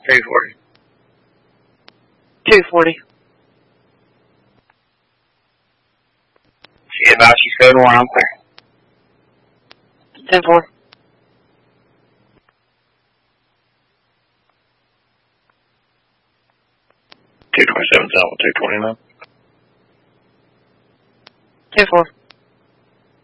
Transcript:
340. 240. She advised she's code 1, I'm clear. 10-4. Two 27 South, 229. 10-4.